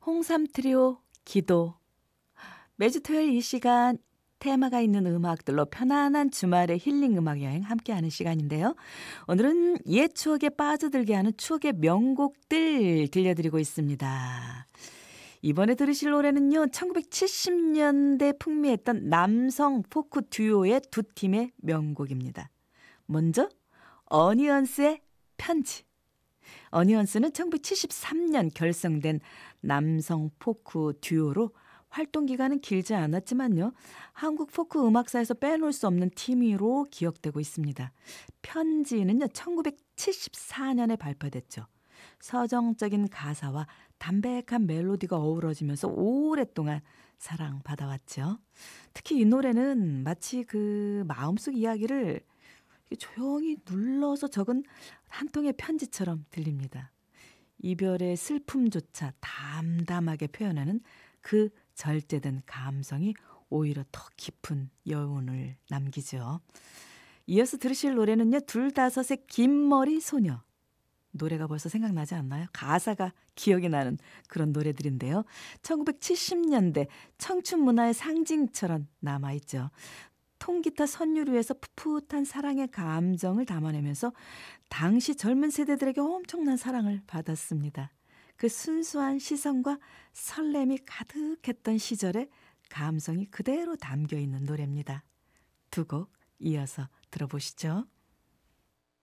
홍삼 트리오 기도. 매주 토요일 이 시간 테마가 있는 음악들로 편안한 주말의 힐링 음악 여행 함께하는 시간인데요. 오늘은 옛 추억에 빠져들게 하는 추억의 명곡들 들려드리고 있습니다. 이번에 들으실 노래는요. 1970년대 풍미했던 남성 포크 듀오의 두 팀의 명곡입니다. 먼저 어니언스의 편지. 어니언스는 1973년 결성된 남성 포크 듀오로 활동 기간은 길지 않았지만요. 한국 포크 음악사에서 빼놓을 수 없는 팀으로 기억되고 있습니다. 편지는요. 1974년에 발표됐죠. 서정적인 가사와 담백한 멜로디가 어우러지면서 오랫동안 사랑받아왔죠. 특히 이 노래는 마치 그 마음속 이야기를 조용히 눌러서 적은 한 통의 편지처럼 들립니다. 이별의 슬픔조차 담담하게 표현하는 그 절제된 감성이 오히려 더 깊은 여운을 남기죠. 이어서 들으실 노래는요. 둘다섯의 긴머리 소녀. 노래가 벌써 생각나지 않나요? 가사가 기억이 나는 그런 노래들인데요. 1970년대 청춘 문화의 상징처럼 남아있죠. 통기타 선율위에서 풋풋한 사랑의 감정을 담아내면서 당시 젊은 세대들에게 엄청난 사랑을 받았습니다. 그 순수한 시선과 설렘이 가득했던 시절의 감성이 그대로 담겨있는 노래입니다. 두 곡 이어서 들어보시죠.